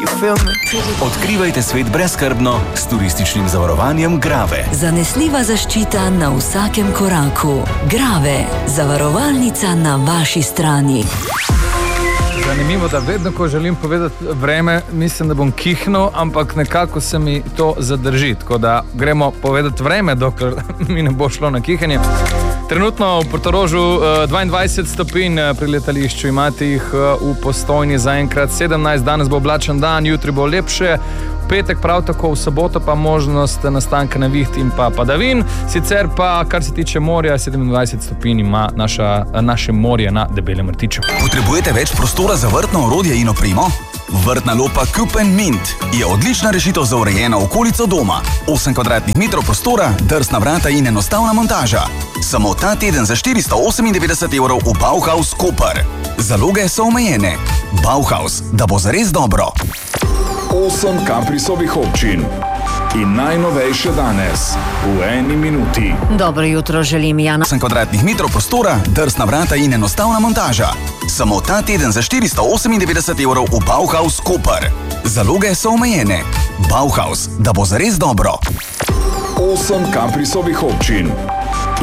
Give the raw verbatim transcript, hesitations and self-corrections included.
Odkrivajte svet brezskrbno s turističnim zavarovanjem Grave. Zanesljiva zaščita na vsakem koraku. Grave, zavarovalnica na vaši strani. Zanimivo, da vedno, ko želim povedati vreme, mislim, da bom kihnil, ampak nekako se mi to zadrži. Tako da gremo povedati vreme, dokler mi ne bo šlo na kihanje. Trenutno v Portorožu dvaindvajset stopinj, pri letališču imate jih v Postojni zaenkrat sedemnajst, danes bo oblačen dan, jutri bo lepše. V petek prav tako, v soboto pa možnost nastanka neviht in pa padavin. Sicer pa, kar se tiče morja, sedemindvajset stopinj ima naša, naše morje na Debelem rtiču. Potrebujete več prostora za vrtno orodje in opremo? Vrtna lopa Coop and Mint je odlična rešitev za urejeno okolico doma. osem kvadratnih metrov prostora, drsna vrata in enostavna montaža. Samo ta teden za štiristo osemindevetdeset evrov v Bauhaus Koper. Zaloge so omejene. Bauhaus, da bo zares dobro. Osem Kaprisovih občin. In najnovejše danes, v eni minuti. Dobro jutro želim, Jana. osem kvadratnih metrov prostora, drsna vrata in enostavna montaža. Samo ta teden za štiristo osemindevetdeset evrov v Bauhaus Koper. Zaloge so omejene. Bauhaus, da bo zares dobro. Osem Kaprisovih občin.